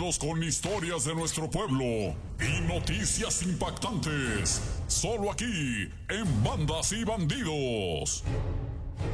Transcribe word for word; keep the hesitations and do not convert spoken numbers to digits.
Recorridos con historias de nuestro pueblo y noticias impactantes. Solo aquí, en Bandas y Bandidos.